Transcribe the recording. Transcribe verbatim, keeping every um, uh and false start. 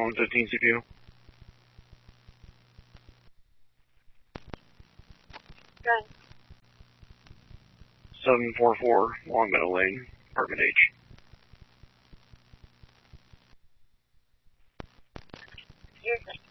one fifteen C P U. Good. seven four four, Long Meadow Lane, Apartment H. You're good.